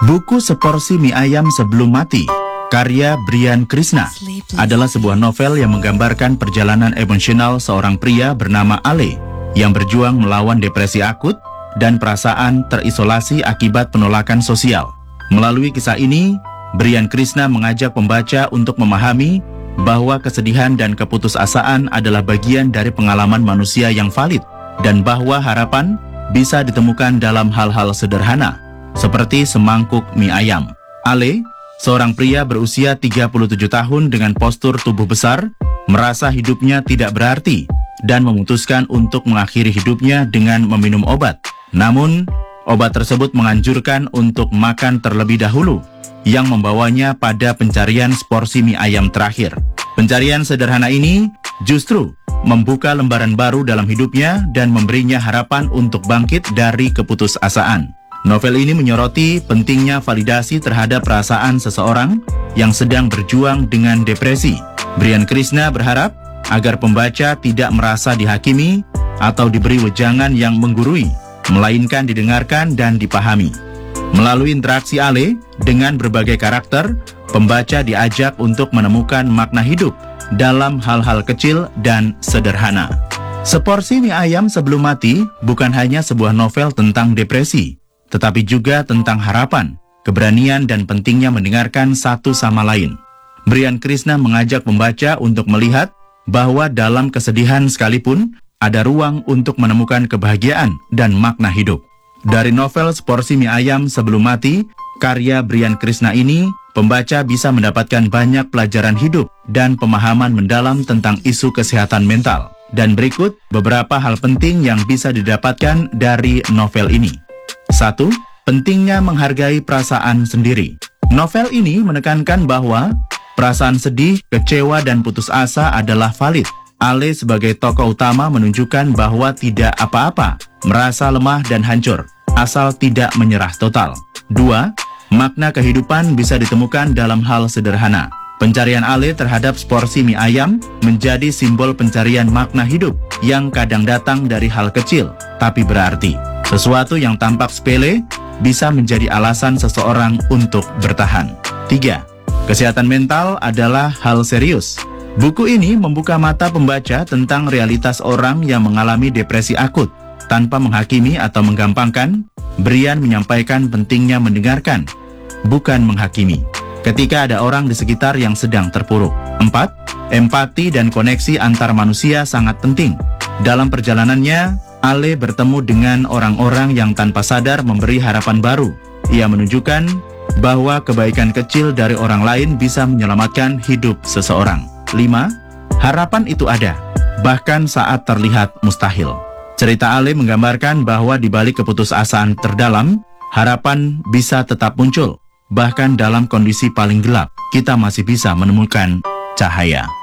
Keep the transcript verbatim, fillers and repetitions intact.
Buku Seporsi Mie Ayam Sebelum Mati, karya Brian Krishna, adalah sebuah novel yang menggambarkan perjalanan emosional seorang pria bernama Ale yang berjuang melawan depresi akut dan perasaan terisolasi akibat penolakan sosial. Melalui kisah ini, Brian Krishna mengajak pembaca untuk memahami bahwa kesedihan dan keputusasaan adalah bagian dari pengalaman manusia yang valid, dan bahwa harapan bisa ditemukan dalam hal-hal sederhana, seperti semangkuk mie ayam. Ale, seorang pria berusia tiga puluh tujuh tahun dengan postur tubuh besar, merasa hidupnya tidak berarti dan memutuskan untuk mengakhiri hidupnya dengan meminum obat. Namun, obat tersebut menganjurkan untuk makan terlebih dahulu, yang membawanya pada pencarian seporsi mie ayam terakhir. Pencarian sederhana ini justru membuka lembaran baru dalam hidupnya dan memberinya harapan untuk bangkit dari keputusasaan. Novel ini menyoroti pentingnya validasi terhadap perasaan seseorang yang sedang berjuang dengan depresi. Brian Krishna berharap agar pembaca tidak merasa dihakimi atau diberi wejangan yang menggurui, melainkan didengarkan dan dipahami. Melalui interaksi Ale dengan berbagai karakter, pembaca diajak untuk menemukan makna hidup dalam hal-hal kecil dan sederhana. Seporsi Mie Ayam Sebelum Mati bukan hanya sebuah novel tentang depresi, tetapi juga tentang harapan, keberanian, dan pentingnya mendengarkan satu sama lain. Brian Krishna mengajak pembaca untuk melihat bahwa dalam kesedihan sekalipun, ada ruang untuk menemukan kebahagiaan dan makna hidup. Dari novel Seporsi Mie Ayam Sebelum Mati, karya Brian Krishna ini, pembaca bisa mendapatkan banyak pelajaran hidup dan pemahaman mendalam tentang isu kesehatan mental. Dan berikut beberapa hal penting yang bisa didapatkan dari novel ini. Satu. Pentingnya menghargai perasaan sendiri. Novel ini menekankan bahwa perasaan sedih, kecewa, dan putus asa adalah valid. Ale sebagai tokoh utama menunjukkan bahwa tidak apa-apa merasa lemah dan hancur, asal tidak menyerah total. Dua. Makna kehidupan bisa ditemukan dalam hal sederhana. Pencarian Ale terhadap seporsi mie ayam menjadi simbol pencarian makna hidup yang kadang datang dari hal kecil, tapi berarti. Sesuatu yang tampak sepele bisa menjadi alasan seseorang untuk bertahan. Tiga. Kesehatan mental adalah hal serius. Buku ini membuka mata pembaca tentang realitas orang yang mengalami depresi akut. Tanpa menghakimi atau menggampangkan, Brian menyampaikan pentingnya mendengarkan, bukan menghakimi, ketika ada orang di sekitar yang sedang terpuruk. Empat. Empati dan koneksi antar manusia sangat penting. Dalam perjalanannya, Ale bertemu dengan orang-orang yang tanpa sadar memberi harapan baru. Ia menunjukkan bahwa kebaikan kecil dari orang lain bisa menyelamatkan hidup seseorang. Lima. Harapan itu ada, bahkan saat terlihat mustahil. Cerita Ale menggambarkan bahwa di balik keputusasaan terdalam, harapan bisa tetap muncul. Bahkan dalam kondisi paling gelap, kita masih bisa menemukan cahaya.